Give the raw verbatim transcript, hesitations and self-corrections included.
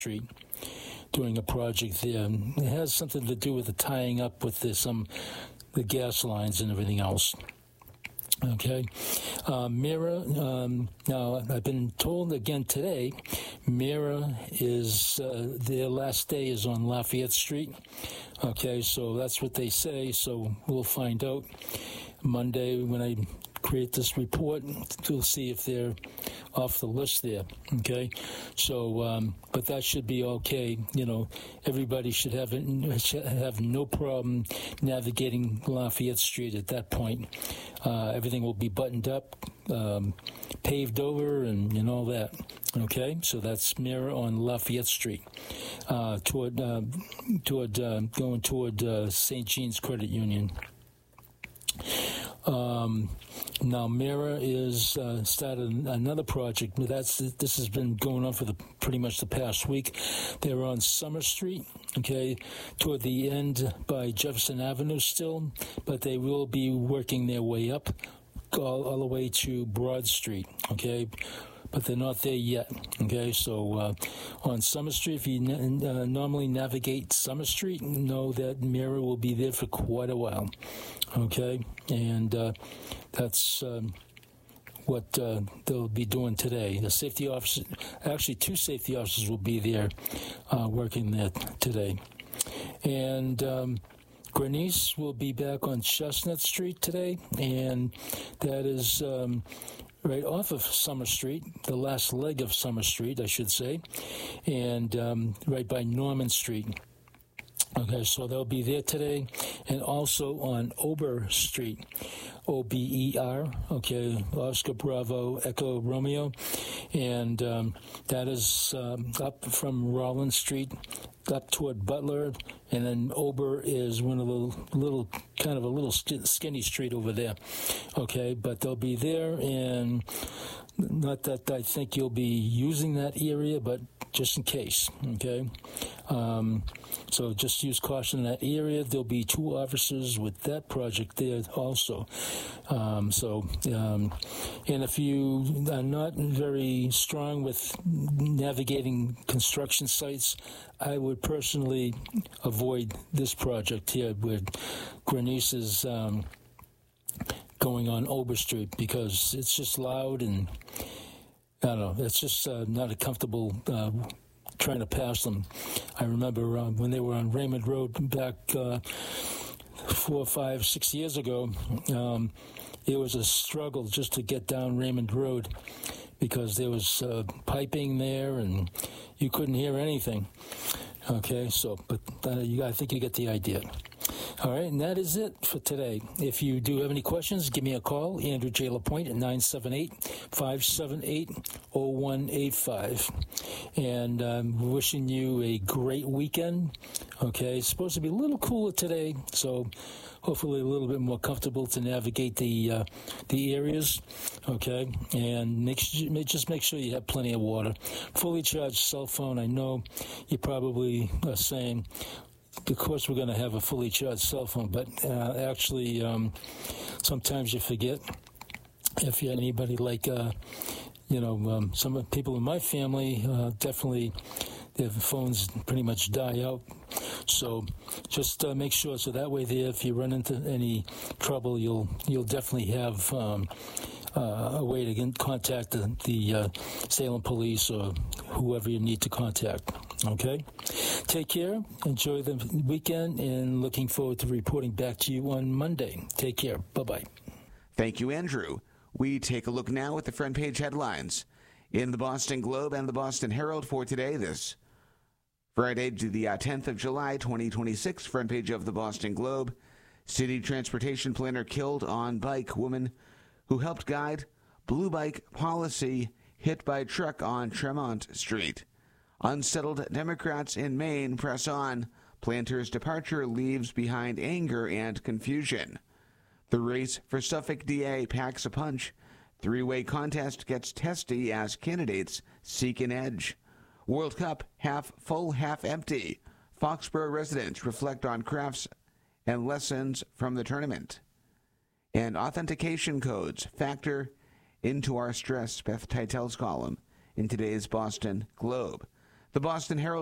Street, doing a project there. It has something to do with the tying up with the, some the gas lines and everything else. Okay, uh, Mira, um, now I've been told again today, Mira is, uh, their last day is on Lafayette Street. Okay, so that's what they say, so we'll find out Monday when I create this report. We'll see if they're off the list there, okay? So, um, but that should be okay. You know, everybody should have should have no problem navigating Lafayette Street at that point. Uh, everything will be buttoned up, um, paved over, and, and all that, okay? So that's Mira on Lafayette Street, uh, toward, uh, toward uh, going toward uh, Saint Jean's Credit Union. Um, now Mira is uh, started another project. That's this has been going on for the pretty much the past week. They're on Summer Street, okay, toward the end by Jefferson Avenue still, but they will be working their way up all, all the way to Broad Street, okay. But they're not there yet, okay? So uh, on Summer Street, if you n- uh, normally navigate Summer Street, know that Mira will be there for quite a while, okay? And uh, that's um, what uh, they'll be doing today. The safety officer, actually two safety officers will be there uh, working there today. And um, Grenice will be back on Chestnut Street today, and that is... Um, right off of Summer Street, the last leg of Summer Street, I should say, and um, right by Norman Street. Okay, so they'll be there today, and also on Ober Street, O B E R, okay, Oscar Bravo Echo Romeo, and um, that is um, up from Rollins Street, up toward Butler, and then Ober is one of the little, kind of a little skinny street over there, okay, but they'll be there, and not that I think you'll be using that area, but just in case, okay? Um, so just use caution in that area. There'll be two officers with that project there also. Um, so, um, and if you are not very strong with navigating construction sites, I would personally avoid this project here with Grenice is um, going on Ober Street, because it's just loud and I don't know, it's just uh, not a comfortable uh, trying to pass them. I remember uh, when they were on Raymond Road back uh, four, five, six years ago, um, it was a struggle just to get down Raymond Road because there was uh, piping there and you couldn't hear anything. Okay, so, but uh, you, I think you get the idea. All right, and that is it for today. If you do have any questions, give me a call, Andrew J. LaPointe at nine seven eight, five seven eight, zero one eight five. And I'm wishing you a great weekend. Okay, it's supposed to be a little cooler today, so hopefully a little bit more comfortable to navigate the uh, the areas. Okay, and make, just make sure you have plenty of water. Fully charged cell phone, I know you probably are saying, of course, we're going to have a fully charged cell phone, but uh, actually, um, sometimes you forget. If you're anybody like, uh, you know, um, some people in my family, uh, definitely their phones pretty much die out. So just uh, make sure, so that way there, if you run into any trouble, you'll you'll definitely have um, uh, a way to get, contact the, the uh, Salem police or whoever you need to contact. Okay? Take care, enjoy the weekend, and looking forward to reporting back to you on Monday. Take care. Bye-bye. Thank you, Andrew. We take a look now at the front page headlines in the Boston Globe and the Boston Herald for today, this Friday, the uh, tenth of July, twenty twenty-six. Front page of the Boston Globe. City transportation planner killed on bike. Woman who helped guide blue bike policy hit by truck on Tremont Street. Unsettled Democrats in Maine press on. Planter's departure leaves behind anger and confusion. The race for Suffolk D A packs a punch. Three-way contest gets testy as candidates seek an edge. World Cup half full, half empty. Foxborough residents reflect on crafts and lessons from the tournament. And authentication codes factor into our stress, Beth Teitel's column in today's Boston Globe. The Boston Herald